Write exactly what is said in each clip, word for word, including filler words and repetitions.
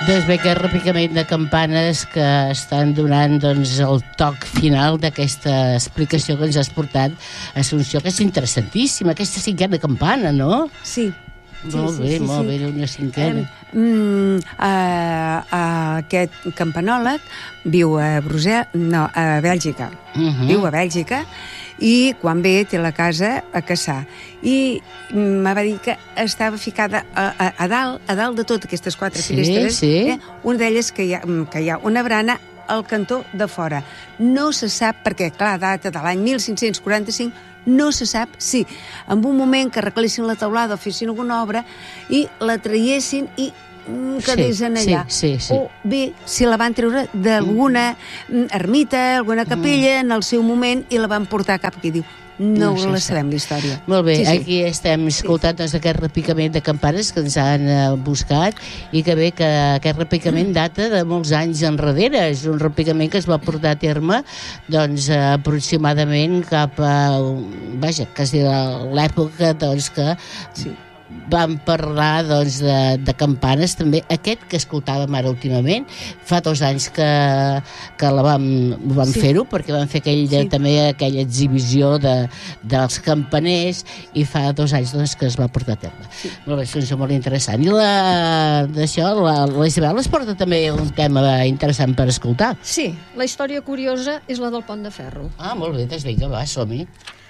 Doncs bé, aquest repicament de campanes que estan donant doncs, el toc final d'aquesta explicació que ens has portat, Assumpció, que és interessantíssima, aquesta cinquena campana, no? Sí. Molt sí, bé, sí, sí, molt sí. bé, una cinquena. Eh, mm, uh, uh, aquest campanòleg viu a Brussel·les, no, a Bèlgica. Uh -huh. Viu a Bèlgica i quan ve té la casa a caçar. I me va dir que estava ficada a, a, a dalt, a dalt de tot aquestes quatre Sí, finestres, sí. eh? Una d'elles que, hi ha, que hi ha una barana al cantó de fora. No se sap, perquè clar, data de l'any mil cinc-cents quaranta-cinc, no se sap si en un moment que arreglessin la teulada o fessin alguna obra i la traiessin i quedessin Sí, allà. sí, sí, sí. O bé, si la van treure d'alguna ermita, alguna capella en el seu moment i la van portar cap aquí. Diu, no, No se la sap. sabem, la història. Molt bé, Sí, sí. aquí estem escoltant doncs, aquest repicament de campanes que ens han eh, buscat i que bé que aquest repicament data de molts anys enrere. És un repicament que es va portar a terme doncs, eh, aproximadament cap a, vaja, quasi a l'època doncs, que Sí. vam parlar doncs, de, de campanes també, aquest que escoltàvem ara últimament, fa dos anys que, que la vam, vam Sí. fer-ho, perquè vam fer aquell, Sí. també aquella exhibició de, dels campaners i fa dos anys doncs, que es va portar a terme. Sí. Molt bé, això és molt interessant. I la, d'això, la, la Isabel es porta també un tema interessant per escoltar. Sí, la història curiosa és la del Pont de Ferro. Ah, molt bé, doncs vinga, va, som-hi.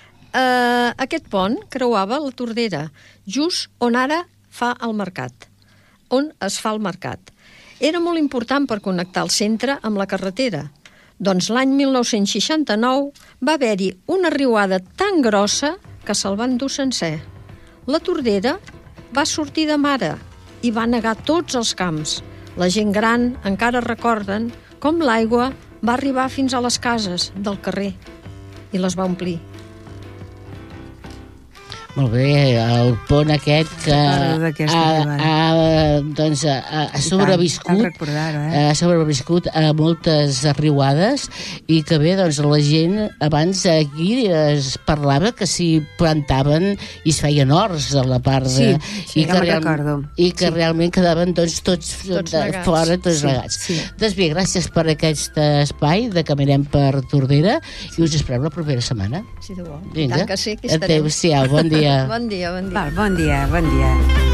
Uh, aquest pont creuava la Tordera, just on ara fa el mercat, on es fa el mercat. Era molt important per connectar el centre amb la carretera. Doncs l'any mil nou-cents seixanta-nou va haver-hi una riuada tan grossa que se'l van dur sencer. La Tordera va sortir de mare i va negar tots els camps. La gent gran encara recorden com l'aigua va arribar fins a les cases del carrer i les va omplir. Molt bé, el pont aquest que Recordo d'aquesta ha, riuada. ha, doncs, ha, ha sobreviscut, Cal recordar-ho, eh? ha sobreviscut a moltes riuades i que bé, doncs la gent abans aquí es parlava que s'hi plantaven i es feien horts a la part de, Sí, sí, i, ja que me'n real, recordo. i que Sí. realment quedaven doncs, tots, Tots de, negats. fora, tots Sí, negats. sí. Doncs bé, gràcies per aquest espai de Caminem per Tordera i us esperem la propera setmana. Si de bo. Vinga. Tant que sí, que estarem. Adéu-siau, bon dia. Bon dia, bon dia. Val, bon dia, bon dia.